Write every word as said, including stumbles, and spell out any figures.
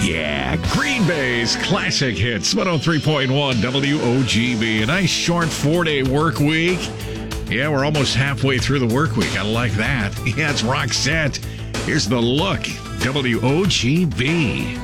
Yeah, Green Bay's classic hits, one oh three point one W O G B. A nice short four-day work week. Yeah, we're almost halfway through the work week. I like that. Yeah, it's Roxette. Here's The Look, W O G B.